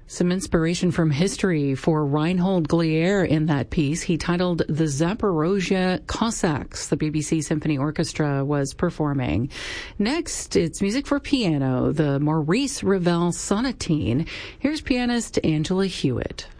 Some inspiration from history for Reinhold Glier in that piece. He titled The Zaporozhye Cossacks. The BBC Symphony Orchestra was performing. Next, it's music for piano, the Maurice Ravel Sonatine. Here's pianist Angela Hewitt.